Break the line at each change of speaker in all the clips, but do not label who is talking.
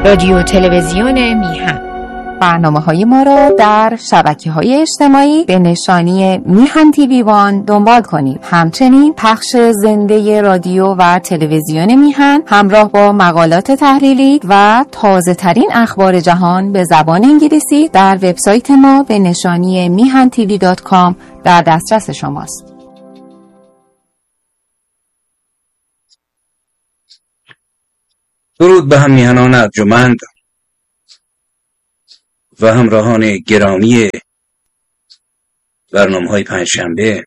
رادیو تلویزیون میهن.
برنامه‌های ما را در شبکه‌های اجتماعی به نشانی میهن تیوی وان دنبال کنید. همچنین پخش زنده رادیو و تلویزیون میهن همراه با مقالات تحلیلی و تازه‌ترین اخبار جهان به زبان انگلیسی در وبسایت ما به نشانی mihantv.com در دسترس شماست.
درود به هم میهنان ارجمند و همراهان گرامی برنامه‌های پنجشنبه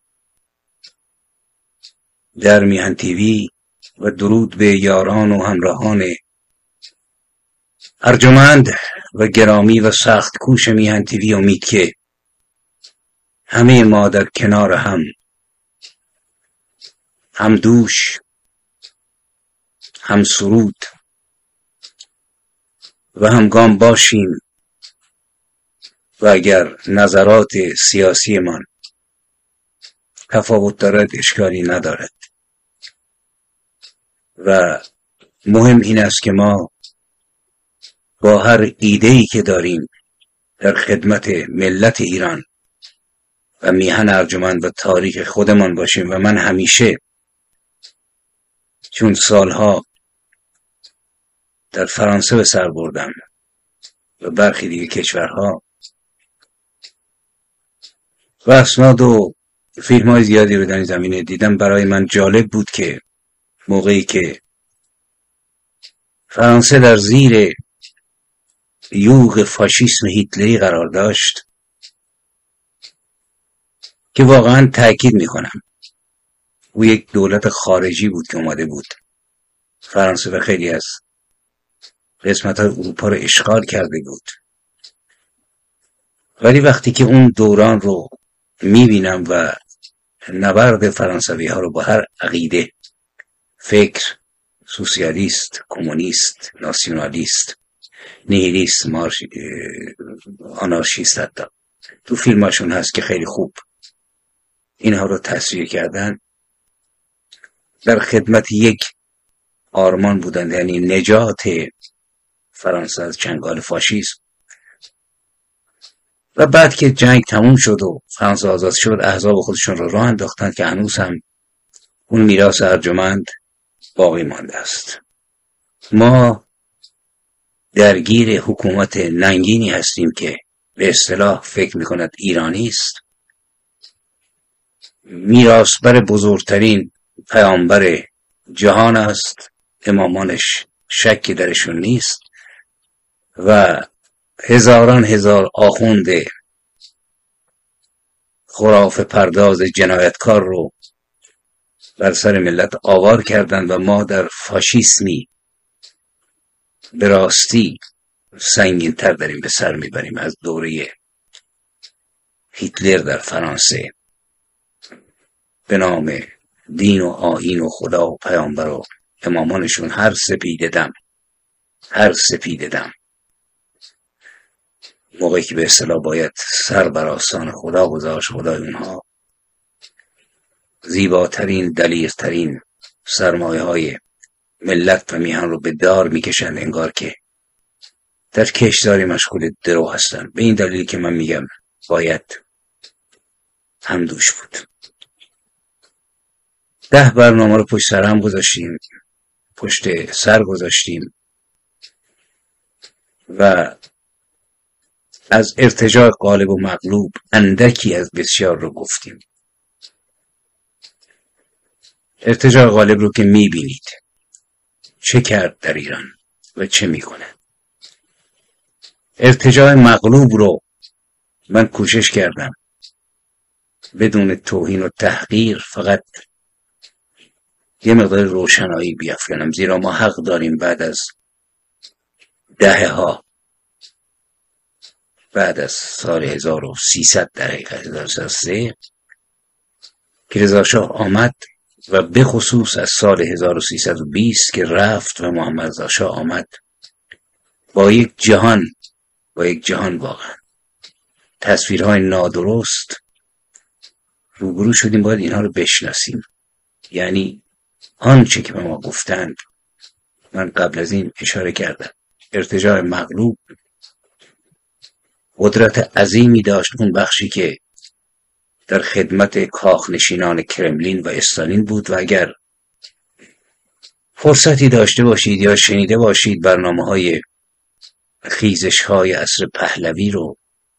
در میهن تیوی و درود به یاران و همراهان ارجمند و گرامی و سخت کوش میهن تیوی. امید که همه ما در کنار هم دوش، هم سرود و همگام باشیم و اگر نظرات سیاسی من تفاوت دارد اشکالی ندارد و مهم این است که ما با هر ایده‌ای که داریم در خدمت ملت ایران و میهن ارجمند و تاریخ خودمان باشیم. و من همیشه چون سالها در فرانسه به سر بردم و برخی دیگه کشورها و اسناد و فیلم های زیادی رو در این زمینه دیدم، برای من جالب بود که موقعی که فرانسه در زیر یوغ فاشیسم هیتلری قرار داشت، که واقعا تأکید میکنم او یک دولت خارجی بود که اومده بود فرانسه و خیلی از قسمت های اروپا رو اشغال کرده بود، ولی وقتی که اون دوران رو میبینم و نبرد فرانسوی ها رو با هر عقیده، فکر، سوسیالیست، کمونیست، ناسیونالیست، نیهیلیست، آنارشیست، حتی تو فیلماشون هست که خیلی خوب اینها رو تصویر کردن، در خدمت یک آرمان بودند، یعنی نجات فرانسه از چنگال فاشیسم. و بعد که جنگ تموم شد و فرانسه آزاد شد، احزاب خودشون رو راه انداختند که هنوز هم اون میراث ارجمند باقی مانده است. ما درگیر حکومت ننگینی هستیم که به اصطلاح فکر میکند ایرانی است، میراثبر بزرگترین پیامبر جهان است، امامانش شکی درشون نیست و هزاران هزار آخوند خرافه پرداز جنایتکار رو بر سر ملت آوار کردند و ما در فاشیسمی به راستی سنگین تر داریم به سر میبریم از دوره هیتلر در فرانسه، به نام دین و آیین و خدا و پیامبر و امامانشون. هر سپیده دم موقعی که به اصطلاح باید سر بر آستان خدا گذاشت، خدای اونها زیباترین، دلیرترین سرمایه های ملت و میهن رو به دار میکشند، انگار که در کشتزاری مشغول درو هستن. به این دلیلی که من میگم باید همدوش بود. 10 برنامه رو پشت سر هم گذاشتیم، پشت سر گذاشتیم و از ارتجاع غالب و مغلوب اندکی از بسیار رو گفتیم. ارتجاع غالب رو که میبینید چه کرد در ایران و چه میکنه. ارتجاع مغلوب رو من کوشش کردم بدون توهین و تحقیر فقط یه مقدار روشنایی بیافکنم، زیرا ما حق داریم بعد از دهه‌ها، بعد از سال 1300 در حقیقت 1303 که رضا شاه آمد و به خصوص از سال 1320 که رفت و محمد رضا شاه آمد، با یک جهان واقعا تصویرهای نادرست روبرو شدیم. باید اینها رو بشناسیم. یعنی آنچه که به ما گفتند، من قبل از این اشاره کردم، ارتجاع مغلوب قدرت عظیمی داشت، اون بخشی که در خدمت کاخنشینان کرملین و استالین بود، و اگر فرصتی داشته باشید یا شنیده باشید برنامه‌های خیزش‌های عصر پهلوی رو،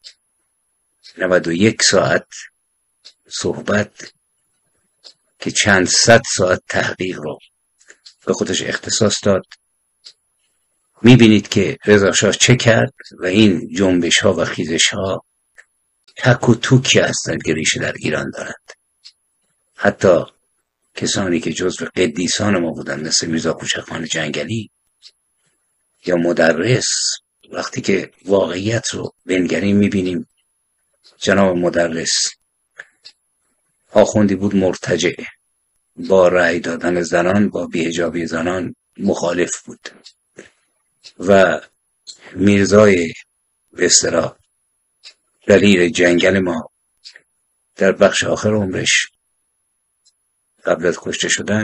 91 ساعت صحبت که چند صد ساعت تحقیق رو به خودش اختصاص داد، میبینید که رضا شاه چه کرد و این جنبش ها و خیزش ها تک و توکی هستند که ریشه در ایران دارند. حتی کسانی که جزو قدیسان ما بودند مثل میرزا کوچکخان جنگلی یا مدرس، وقتی که واقعیت رو بنگریم میبینیم جناب مدرس آخوندی بود مرتجع، با رأی دادن زنان، با بی‌حجابی زنان مخالف بود، و میرزای به اصطلاح دلیر جنگل ما در بخش آخر عمرش قبل از کشته شدن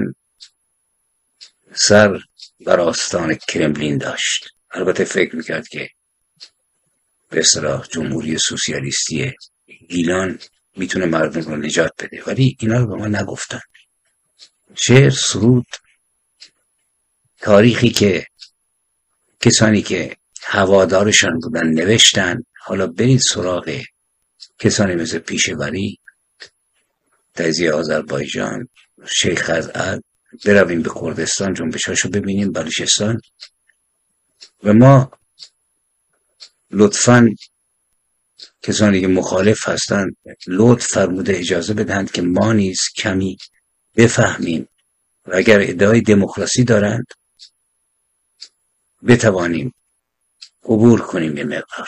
سر بر آستان کرملین داشت. البته فکر میکرد که به اصطلاح جمهوری سوسیالیستی گیلان میتونه مردم رو نجات بده، ولی اینا رو به ما نگفتن. شعر، سرود، تاریخی که کسانی که هوادارشان بودن نوشتن. حالا برید سراغ کسانی مثل پیشوری، تزیه آذربایجان، شیخ خزعل، برویم به کردستان جنبشاشو ببینیم، بلوچستان. و ما لطفاً کسانی که مخالف هستند لطف فرموده اجازه بدهند که ما نیز کمی بفهمیم و اگر ادعای دموکراسی دارند بتوانیم عبور کنیم، یه مقدار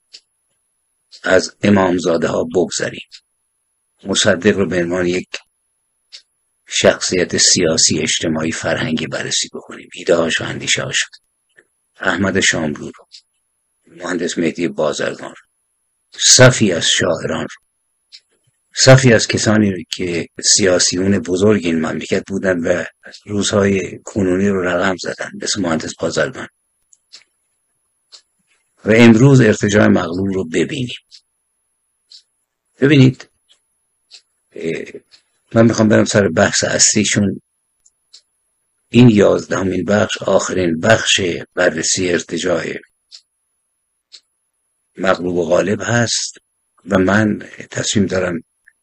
از امامزاده ها بگذاریم، مصدق رو به عنوان یک شخصیت سیاسی، اجتماعی، فرهنگی بررسی بکنیم، ایده هاش و اندیشه هاش، احمد شاملو رو، مهندس مهدی بازرگان رو، صفی از شاعران رو، صفی از کسانی رو که سیاسیون بزرگ این مملکت بودن و روزهای کنونی رو رقم زدن، مثل مهندس بازرگان. و امروز ارتجاع مغلوب رو ببینیم. ببینید، من میخوام برم سر بحث اصلیشون. این 11مین بخش، آخرین بخش بررسی ارتجاع مغلوب و غالب هست و من تصمیم دارم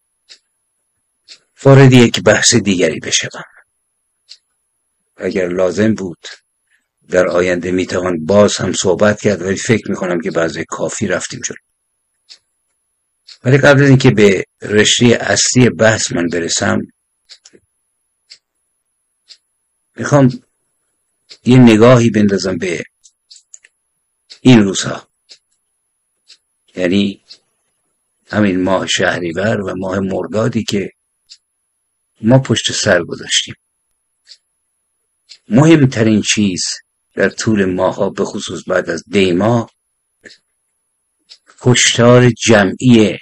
وارد یک بحث دیگری بشم. اگر لازم بود در آینده میتوان باز هم صحبت کرد، ولی فکر میکنم که بعضی کافی رفتیم جلو. ولی قبل از اینکه به رشته اصلی بحث من برسم، میخوام یه نگاهی بندازم به این روزها، یعنی همین ماه شهریور و ماه مردادی که ما پشت سر گذاشتیم. مهمترین چیز در طول ماها، به خصوص بعد از دی ماه، کشتار جمعی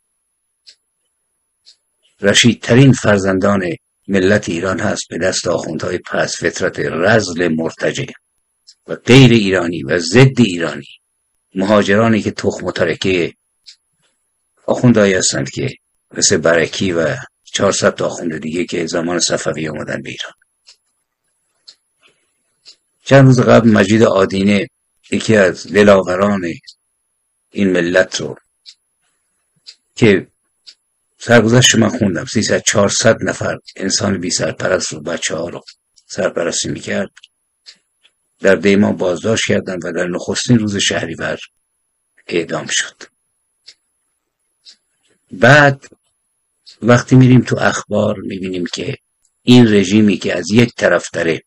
رشیدترین فرزندان ملت ایران هست به دست آخوندهای پس فطرت رذل مرتجع و غیر ایرانی و ضد ایرانی، مهاجرانی که تخم و ترکه آخوندهایی هستند که مثل برکی و 400 تا آخوند دیگه که زمان صفوی آمدن به ایران. چند روز قبل مجید آدینه، یکی از دلاوران این ملت رو که سرگذشت من خوندم، 300-400 نفر انسان بی سرپرست رو، بچه ها رو سرپرستی میکرد، در دیما بازداشت کردن و در نخستین روز شهریور اعدام شد. بعد وقتی میریم تو اخبار میبینیم که این رژیمی که از یک طرف داره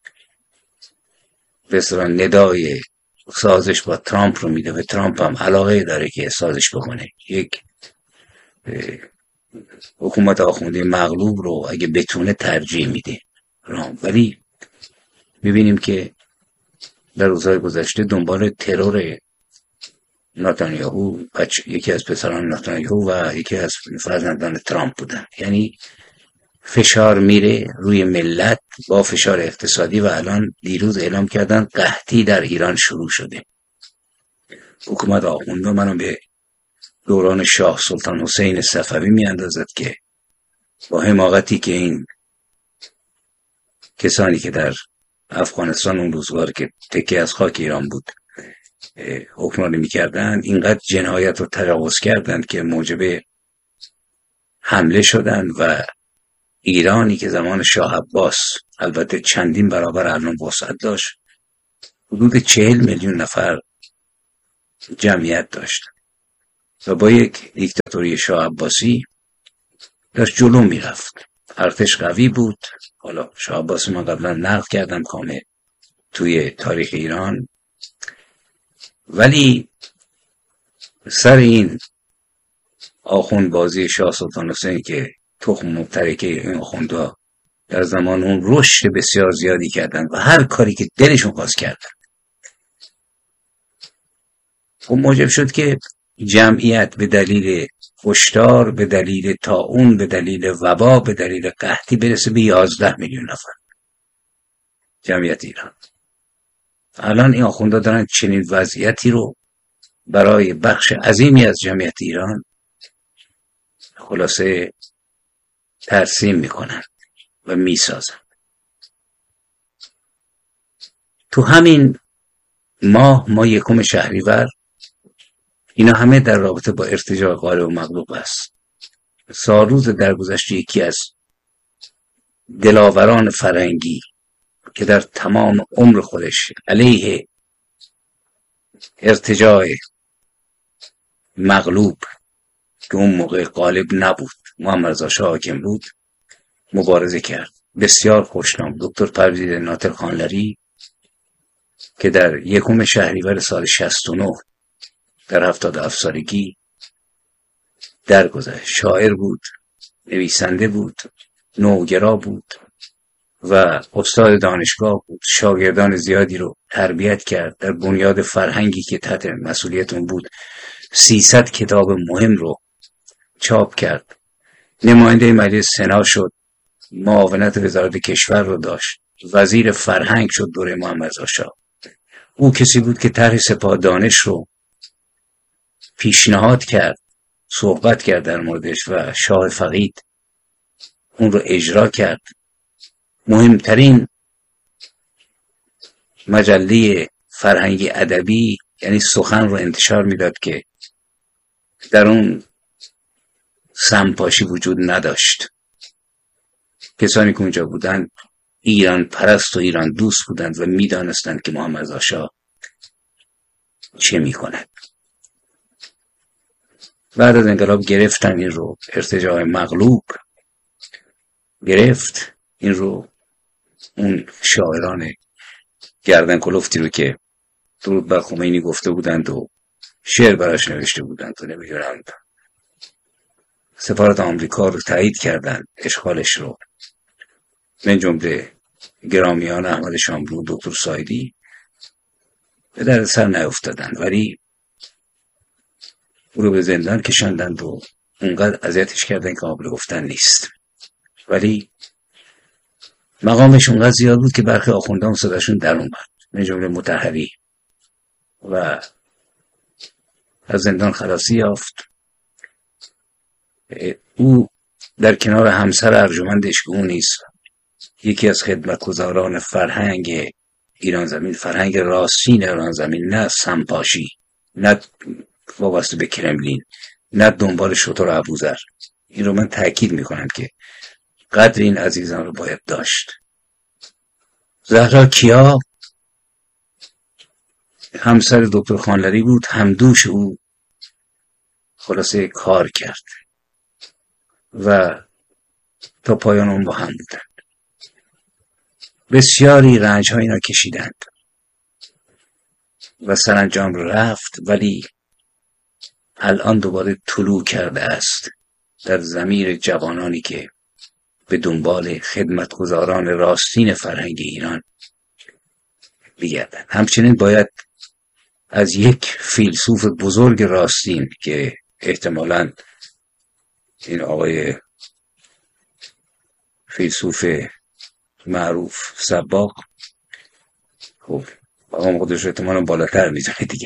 بسیار ندای سازش با ترامپ رو میده و ترامپ هم علاقه داره که سازش بکنه، یک حکومت آخوندی مغلوب رو اگه بتونه ترجیح میده، ولی میبینیم که در روزهای گذشته دنبال ترور نتانیاهو، یکی از پسران نتانیاهو و یکی از فرزندان ترامپ بودن. یعنی فشار میره روی ملت با فشار اقتصادی و الان دیروز اعلام کردن قحطی در ایران شروع شده. حکومت آخونده منو به دوران شاه سلطان حسین صفوی میاندازد که با حماقتی که این کسانی که در افغانستان اون روزگار که تکه از خاک ایران بود حکمرانی میکردن اینقدر جنایت رو تجاوز کردند که موجب حمله شدند و ایرانی که زمان شاه عباس البته چندین برابر الان وسعت داشت حدود 40 میلیون نفر جمعیت داشت و با یک دیکتاتوری شاه عباسی داشت جلو میرفت. ارتش قوی بود. حالا شاه عباسی ما قبلا نقل کردم کامل توی تاریخ ایران، ولی سر این آخوند بازی شاه سلطان حسین که تخم مبترکه این آخوندها در زمان اون رشد بسیار زیادی کردن و هر کاری که دلشون خواست کردن، خب موجب شد که جمعیت به دلیل کشتار، به دلیل طاعون، به دلیل وبا، به دلیل قحطی برسه به 11 میلیون نفر جمعیت ایران. الان این آخوندها دارن چنین وضعیتی رو برای بخش عظیمی از جمعیت ایران خلاصه ترسیم میکنن و میسازن. تو همین ماه 1 شهریور اینا همه در رابطه با ارتجاع غالب و مغلوب است. سالروز درگذشته یکی از دلاوران فرهنگی که در تمام عمر خودش علیه ارتجاع مغلوب که اون موقع غالب نبود، محمد رضا شاه حاکم بود، مبارزه کرد. بسیار خوشنام دکتر پرویز ناطق خانلری که در 1 شهریور سال 69 در 77 سالگی درگذشت. شاعر بود، نویسنده بود، نوگرا بود و استاد دانشگاه بود. شاگردان زیادی رو تربیت کرد. در بنیاد فرهنگی که تحت مسئولیت اون بود 300 کتاب مهم رو چاپ کرد. نماینده مجلس سنا شد، معاونت وزارت کشور رو داشت، وزیر فرهنگ شد دوره محمد رضا شاه. او کسی بود که طرح سپاه دانش رو پیشنهاد کرد، صحبت کرد در موردش و شاه فقید اون رو اجرا کرد. مهمترین مجله فرهنگی ادبی یعنی سخن رو انتشار میداد که در اون سمپاشی وجود نداشت. کسانی که اونجا بودند ایران پرست و ایران دوست بودند و میدانستند که محمد رضا شاه چه میکند. بعد از انقلاب گرفتن این رو، ارتجاع مغلوب گرفت این رو. اون شاعران گردن کلفتی رو که درود بر خمینی گفته بودند و شعر براش نوشته بودند و نمیدونم سفارت آمریکا رو تایید کردند اشغالش رو، من جمله گرامیان احمد شاملو، دکتر سایدی، به درد سر نیفتادند، ولی او رو به زندان کشاندند و اونقدر اذیتش کردن که قابل گفتن نیست. ولی مقامش اونقدر زیاد بود که برخی آخوندان صداشون در اومد، من جمله مطهری، و از زندان خلاصی یافت. او در کنار همسر ارجمندش که اون نیست یکی از خدمتگزاران فرهنگ ایران زمین، فرهنگ راستین ایران زمین، نه سمپاشی، نه وابسته به کرملین، نه دنبال شتر ابوذر. این رو من تأکید میکنم که قدر این عزیزان رو باید داشت. زهرا کیا همسر دکتر خانلری بود، همدوش او خلاصه کار کرد و تا پایان اون با هم بودند. بسیاری رنج ها اینا کشیدند و سرانجام رفت، ولی الان دوباره طلوع کرده است در ضمیر جوانانی که به دنبال خدمتگزاران راستین فرهنگ ایران میگردند. همچنین باید از یک فیلسوف بزرگ راستین که احتمالاً این آقای فیلسوف معروف سباق، خب مقام خودش احتمالاً بالاتر میزنه دیگه،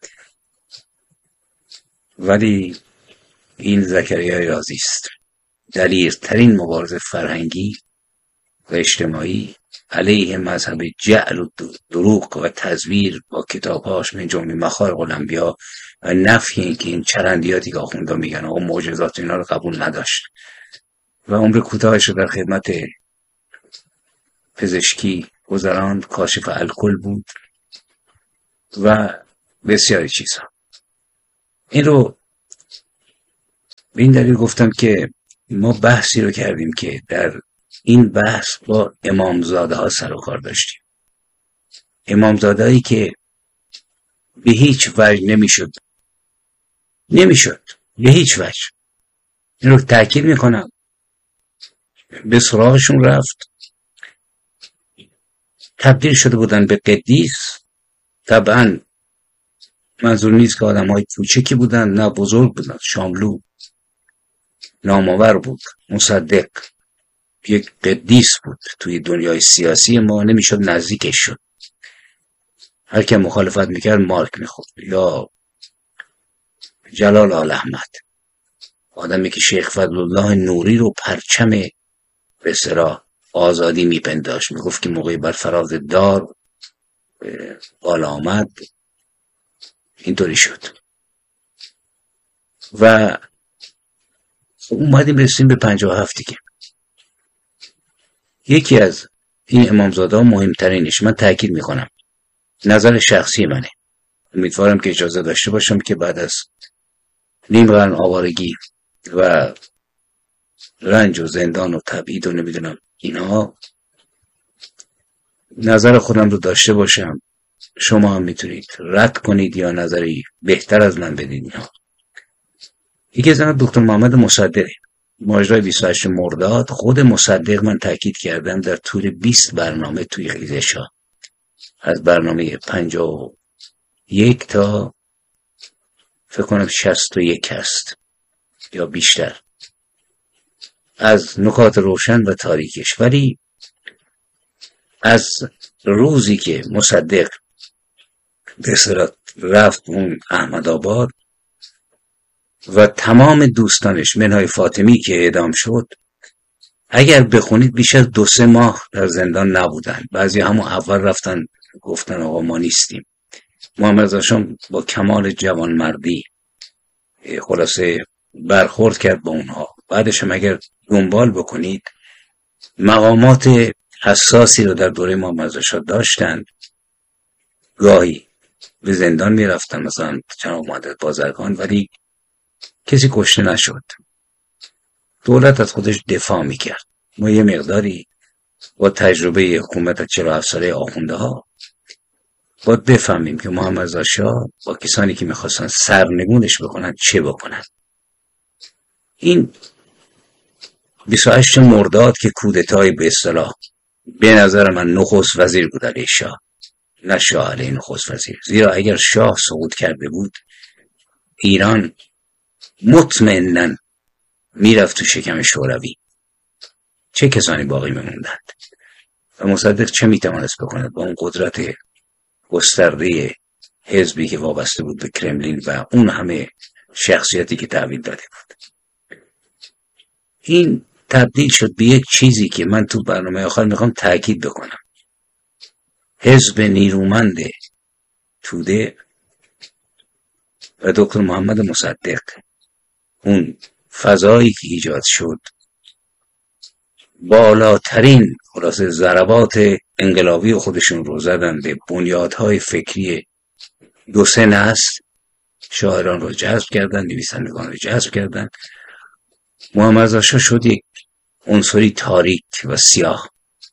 ولی این زکریای رازی است. دلیرترین مبارزه فرهنگی و اجتماعی علیه مذهب جعل و دروغ و تزویر با کتابهاش من جمله مخارق الانبیا و نفی اینکه این چرندیاتی که آخوندا میگن آقا معجزات اینا رو قبول نداشت و عمر کوتاهش رو در خدمت پزشکی گذراند، کاشف الکل بود و بسیاری چیزها. این رو به این دلیل گفتم که ما بحثی رو کردیم که در این بحث با امامزاده ها سر و کار داشتیم، امامزاده هایی که به هیچ وجه نمیشد به هیچ وجه، این رو تأکید میکنم، به سراغشون رفت، تبدیل شده بودن به قدیس. طبعا منظور نیست که آدم های کوچکی بودن، نه بزرگ بودن، شاملو نامآور بود، مصدق یک قدیس بود توی دنیای سیاسی ما، نمیشد نزدیکش شد، هر که مخالفت میکرد مارک میخورد. یا جلال آل احمد، آدمی که شیخ فضلالله نوری رو پرچم به اصطلاح آزادی میپنداشت، میگفت که موقعی بر فراز دار بالا آمد اینطوری شد. و اومدیم رسیم به 57 دیگه. یکی از این امامزاده ها مهمترینش، من تأکید میکنم نظر شخصی منه، امیدوارم که اجازه داشته باشم که بعد از نیم قرن آوارگی و رنج و زندان و تبعید و نمیدونم اینها نظر خودم رو داشته باشم. شما هم میتونید رد کنید یا نظری بهتر از من بدید. اینها یکی از دکتر محمد مصدق، ماجرای 28 مرداد، خود مصدق من تاکید کردم در طول 20 برنامه توی خیزش‌ها، از برنامه 51 تا فکر کنم 61 هست یا بیشتر، از نکات روشن و تاریکش. ولی از روزی که مصدق به صورت رفت اون احمدآباد و تمام دوستانش منهای فاطمی که اعدام شد، اگر بخونید بیش از 2-3 ماه در زندان نبودن. بعضی همون اول رفتن گفتن آقا ما نیستیم. محمد رضا شاه با کمال جوانمردی خلاصه برخورد کرد با اونها. بعدش هم اگر دنبال بکنید مقامات حساسی رو در دوره محمد رضا شاه داشتند، گاهی به زندان می رفتن، مثلا جناب مهندس بازرگان، ولی کسی کشته نشد. دولت از خودش دفاع می کرد. ما یه مقداری با تجربه حکومت 47 ساله آخونده ها باید بفهمیم که محمد رضا شاه با کسانی که میخواستن سرنگونش بکنن چه بکنن. این 28 مرداد که کودتای به اصطلاح به نظر من نخست وزیر بود علیه شاه، نه شاه علیه نخست وزیر، زیرا اگر شاه سقوط کرده بود ایران مطمئناً میرفت تو شکم شوروی. چه کسانی باقی میموندند و مصدق چه میتوانست بکند با اون قدرت گسترده حزبی که وابسته بود به کرملین و اون همه شخصیتی که تحویل داده بود. این تبدیل شد به یک چیزی که من تو برنامه آخر میخوام تاکید بکنم. حزب نیرومند توده و دکتر محمد مصدق، اون فضایی که ایجاد شد، بالاترین خلاصه ضربات انقلابی خودشون رو زدن به بنیادهای فکری 2-3 نسل. شاعران رو جذب کردن، نویسندگان رو جذب کردن. محمد رضا شاه شد یک عنصری تاریک و سیاه.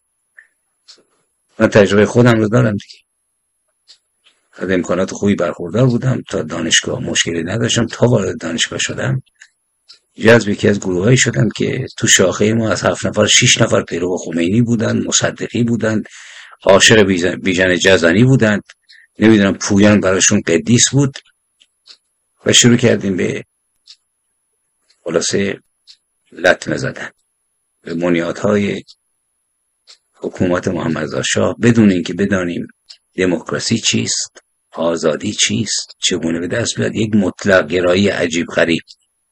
من تجربه خودم رو دارم دیگه، از امکانات خوبی برخوردار بودم، تا دانشگاه مشکلی نداشتم. تا وارد دانشگاه شدم جذب یکی از گروهایی شدم که تو شاخه ما از 7 نفر 6 نفر پیرو خمینی بودن، مصدقی بودن، عاشق بیژن جزنی بودن، نمیدونم پویان براشون قدیس بود. و شروع کردیم به خلاصه لطمه زدن. به بنیادهای حکومت محمد رضا شاه بدون اینکه بدانیم دموکراسی چیست، آزادی چیست، چگونه به دست بیاد. یک مطلق گرایی عجیب غریب،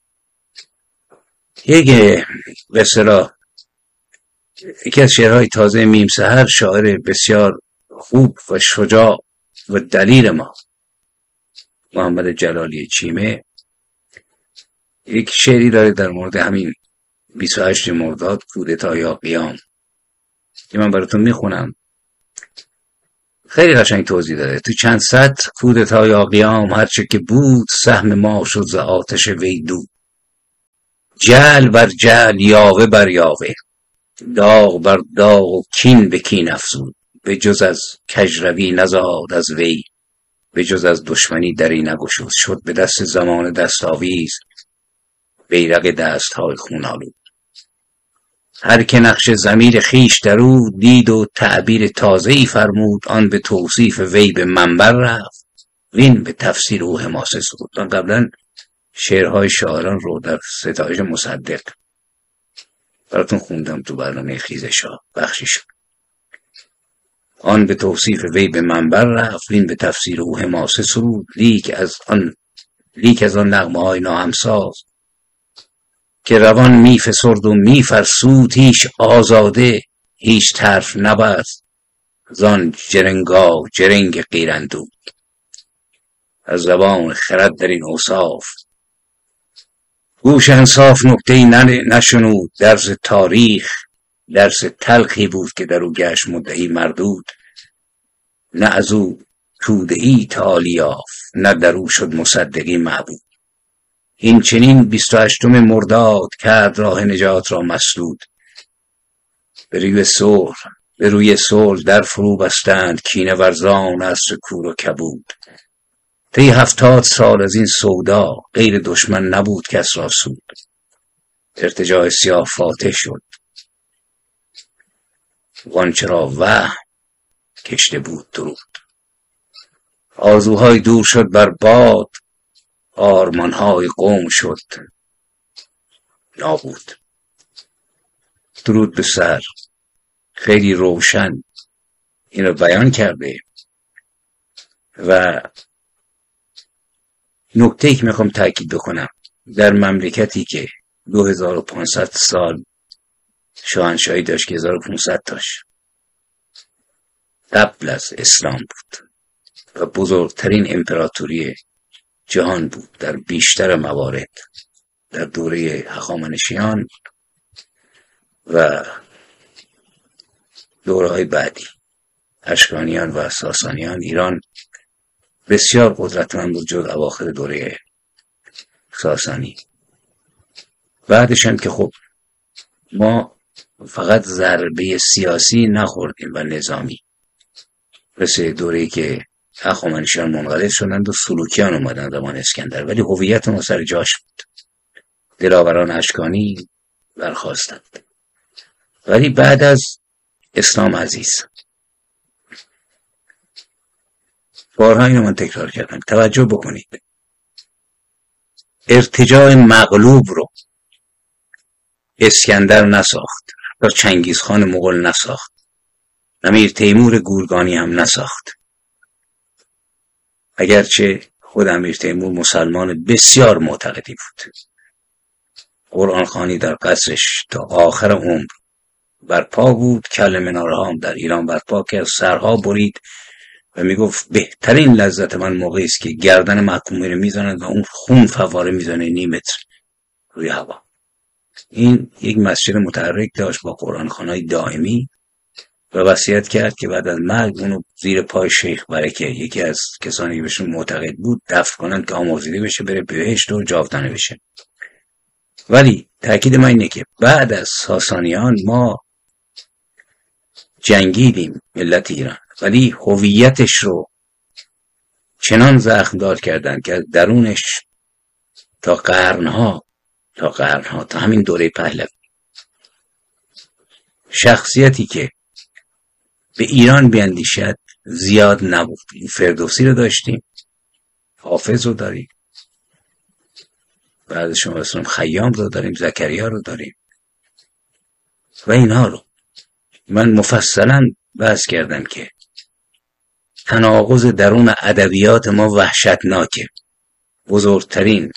یک به اصطلاح یکی از شعرهای تازه میم سحر، شاعر بسیار خوب و شجاع و دلیر ما محمد جلالی چیمه، یک شعری داره در مورد همین 28 مرداد کودتا یا قیام که من براتون میخونم. خیلی قشنگ توضیح داده تو چند سطر: کودتا یا قیام هرچه که بود، سهم ما شد ز آتش وی دود. جل بر جل، یاوه بر یاوه، داغ بر داغ و کین به کین افزود. به جز از کژروی نزاد از وی، به جز از دشمنی دری نگشود. شد به دست زمان دستاویز، بیرق دستهای خون آلود. هر که نقش ضمیر خویش درو دید و تعبیر تازه‌ای فرمود، آن به توصیف وی به منبر رفت، وین به تفسیر او حماسه سرود. من قبلا شعرهای شاعران رو در ستایش مصدق براتون خوندم تو برنامه خیزش‌ها بخشی شد. آن به توصیف وی به منبر رفت، وین به تفسیر او حماسه سرود. لیک از آن نغمه‌های ناهمساز که روان می فسرد و می فرسود، هیچ آزاده هیچ طرف نبست، زان جرنگاه جرنگ غیراندود. از زبان خرد در این اوصاف، گوش انصاف نکته‌ای نشنود. درس تاریخ درس تلخی بود که در او گشت مدعی مردود. نه از او توده‌ای تعالی یافت، نه در او شد مصدقی معبود. این چنین 28 مرداد کرد راه نجات را مسدود. به روی صلح در فرو بستند، کینه ورزان اسب کور و کبود. طی 70 سال از این سودا، غیر دشمن نبود کس را سود. ارتجاع سیاه فاتح شد، وانچه را وهم کشته بود درود. آرزوهای دور شد بر باد، آرمانهای قوم شد نابود. درود به سر خیلی روشن این رو بیان کرده و نکته‌ای که میخوام تاکید بکنم، در مملکتی که 2500 سال شاهنشاهی داشت که 1500 تاش قبل از اسلام بود و بزرگترین امپراتوری جهان بود در بیشتر موارد در دوره هخامنشیان و دوره‌های بعدی اشکانیان و ساسانیان. ایران بسیار قدرتمند بود جز اواخر دوره ساسانی. بعدش هم که خب ما فقط ضربه سیاسی نخوردیم و نظامی، مثل دوره‌ای که هخامنشیان منقلب شدند و سلوکیان اومدن زمان اسکندر، ولی هویت ما سر جاش بود. دلاوران اشکانی برخاستند. ولی بعد از اسلام عزیز، بارها اینو من تکرار کردم، توجه بکنید، ارتجاع مغلوب رو اسکندر نساخت و چنگیزخان مغول نساخت، امیر تیمور گورگانی هم نساخت. اگرچه خود امیر تیمور مسلمان بسیار معتقدی بود، قرآن خوانی در قصرش تا آخر عمر برپا بود، کل مناره هم در ایران برپا کرد، سرها برید و میگفت بهترین لذت من موقعی است که گردن محکوم رو میزنند و اون خون فواره میزنه نیم متر روی هوا. این یک مسجد متحرک داشت با قرآن خوانای دائمی و وصیت کرد که بعد از مرگ اونو زیر پای شیخ برکه، یکی از کسانی که بهشون معتقد بود، دفن کنند که آمرزیده بشه بره بهشت و جاودانه بشه. ولی تأکید من اینه که بعد از ساسانیان ما جنگیدیم ملت ایران، ولی هویتش رو چنان زخم دار کردن که درونش تا قرنها تا همین دوره پهلوی شخصیتی که به ایران بیندیشد زیاد نبود. این فردوسی رو داشتیم، حافظ رو داریم، بعد شما خیام رو داریم، زکریا رو داریم، و اینها رو من مفصلا بحث کردم که تناقض درون ادبیات ما وحشتناکه. بزرگترین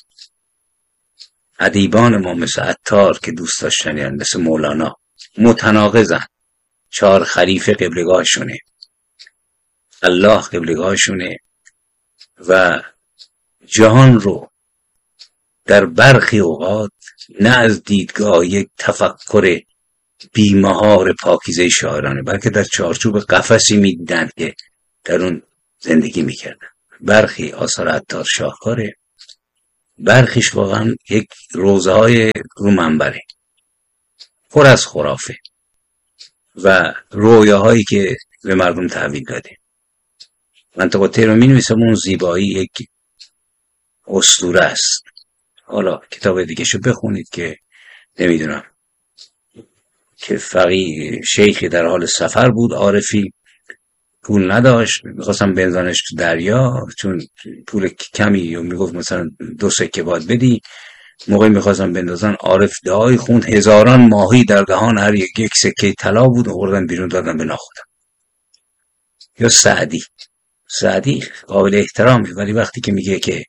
ادیبان ما مثل عطار که دوست داشتنیان، مثل مولانا، متناقضن. 4 خلیفه قبلگاهشونه، الله قبلگاهشونه و جهان رو در برخی اوقات نه از دیدگاه یک تفکر بیمهار پاکیزه شاعرانه، بلکه در چارچوب قفسی میدیدن که در اون زندگی میکردن. برخی آثار عطار شاهکاره، برخیش واقعا یک روزه های رو منبره، پر از خرافه و رویاهایی که به مردم تحویل داده. منطقه رو می نویسم اون زیبایی یک اسطوره است. حالا کتاب دیگه شو بخونید که نمیدونم که فقیه شیخی در حال سفر بود، عارفی، پول نداشت، میخواستم بنزانش تو دریا، چون پول کمی و میگفت مثلا 2 سکه باید بدی. موقعی میخواستم بندازن، عارف دعای خوند، هزاران ماهی در دهان هر یک سکه طلا بود، آوردن بیرون دادن به ناخودم. یا سعدی قابل احترامی، ولی وقتی که میگه که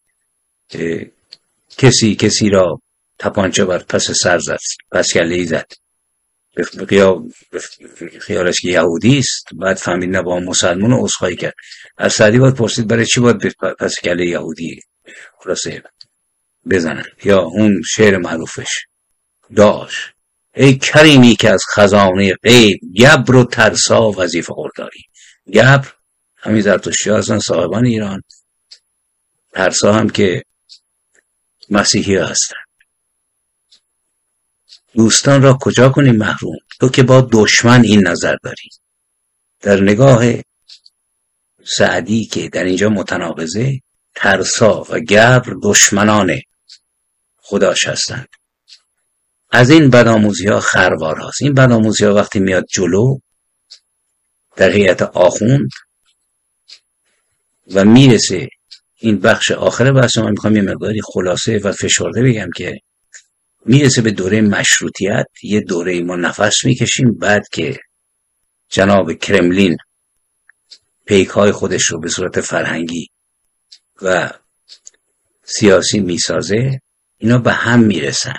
کسی را تپانچه بر پس سر زد، پس کله‌ای زد، خیالش که یهودی است، بعد فهمید نه با مسلمان رو عذرخواهی کرد. از سعدی باید پرسید برای چی باید پس کله یهودی خلاصه بزنن. یا اون شعر معروفش داشت: ای کریمی که از خزانه غیب، گبر و ترسا وظیفه قرداری. گبر همین زرتشتی هستن، صاحبان ایران. ترسا هم که مسیحی هستن. دوستان را کجا کنیم محروم؟ تو که با دشمن این نظر داری. در نگاه سعدی که در اینجا متناقضه، ترسا و گبر دشمنان خداش هستند. از این بدآموزی ها خروار هست. این بدآموزی ها وقتی میاد جلو در هیئت آخوند و میرسه، این بخش آخر بحث من میخوام یه مقداری خلاصه و فشرده بگم که میرسه به دوره مشروطیت. یه دوره ما نفس میکشیم، بعد که جناب کرملین پیک‌های خودش رو به صورت فرهنگی و سیاسی میسازه، اینا به هم میرسن.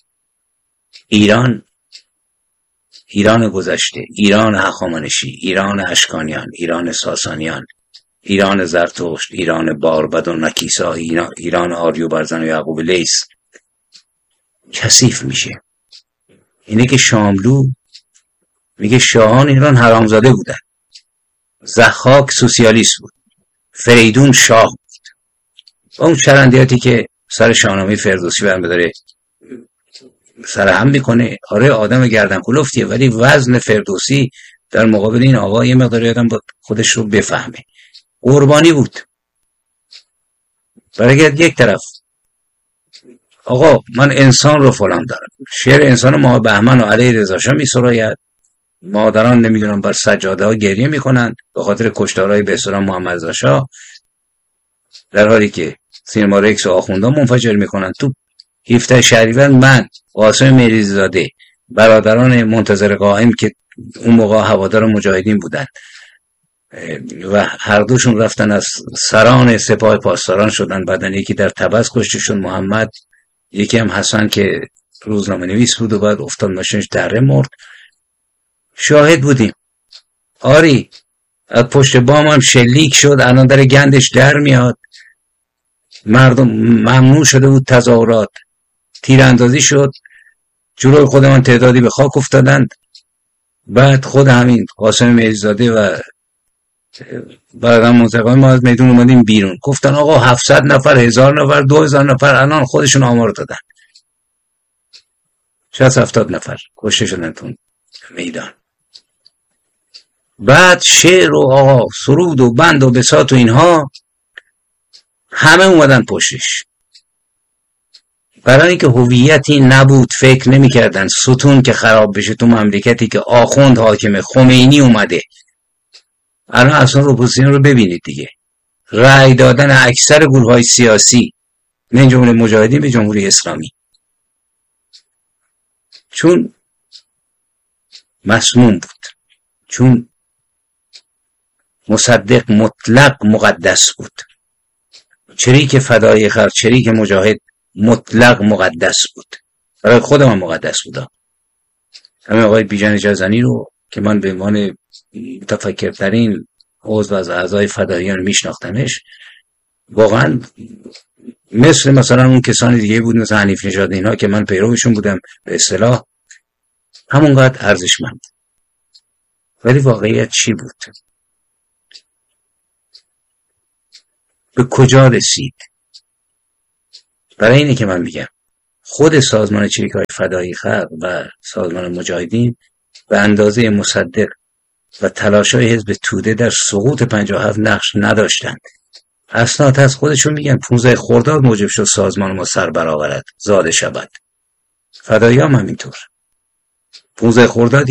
ایران گذشته، ایران هخامنشی، ایران اشکانیان، ایران ساسانیان، ایران زرتشت، ایران باربد و نکیسا، ایران آریوبرزن و یعقوب لیث کثیف میشه. اینه که شاملو میگه شاهان ایران حرامزاده بودن، ضحاک سوسیالیست بود، فریدون شاه بود. و اون چرندیاتی که سر شاهنامه فردوسی برمی داره سر هم میکنه، آره آدم گردن کلفتیه، ولی وزن فردوسی در مقابل این آقا یه مقداری آدم خودش رو بفهمه. قربانی بود. برای یک طرف آقا من انسان رو فلان دارم، شعر انسان ما بهمن و علی رضا شاه میسراید، مادران نمیدونم بر سجاده ها گریه میکنن به خاطر کشتارهای به اصطلاح محمد رضا شاه، در حالی که سینما رکس و آخوندا منفجر میکنن. تو 17 شهریور من قاسم مهریزی زاده، برادران منتظر قائم که اون موقع هوادار مجاهدین بودن و هر دوشون رفتن از سران سپاه پاسداران شدن، بعدن یکی در تبس کشته شد محمد، یکی هم حسن که روزنامه نویس بود و بعد افتاد ماشینش دره مرد. شاهد بودیم. آری از پشت بام هم شلیک شد، الان در گندش در میاد. مردم ممنوع شده بود تظاهرات، تیراندازی شد، جلوی خودمان تعدادی به خاک افتادند. بعد خود همین قاسم مهریزی زاده و بعدا منتقام ما از میدون اومدیم بیرون، گفتن آقا 700 نفر، 1000 نفر، 2000 نفر، الان خودشون آمار دادن 60-70 نفر کشته شدن تو میدان. بعد شعر و آقا سرود و بند و بساط و اینها همه اومدن پشتش، برای اینکه هویتی نبود. فکر نمی کردن ستون که خراب بشه تو مملکتی که آخوند حاکمه، خمینی اومده. الان اصلا اپوزیسیون رو ببینید دیگه، رأی دادن اکثر گروه‌های سیاسی من جمله مجاهدین به جمهوری اسلامی، چون مسموم بود، چون مصدق مطلق مقدس بود. چریک فدای خلق، چریک مجاهد مطلق مقدس بود. برای خودم هم مقدس بودم. همین آقای بیژن جزنی رو که من به عنوان متفکرترین عضو از اعضای فداییان میشناختمش، واقعا مثلا اون کسان دیگه بود، مثل حنیف نژاد اینا که من پیروشون بودم به اصطلاح، همونقدر ارزشمند. ولی واقعیت چی بود؟ به کجا رسید؟ برای اینه که من میگم خود سازمان چریک‌های فدایی خلق و سازمان مجاهدین به اندازه مصدق و تلاش‌های حزب توده در سقوط 57 نقش نداشتند. اسناد از خودشون میگن 15 خرداد موجب شد سازمان ما سر برآورد، زاده شود. فدایی هم همینطور. 15 خرداد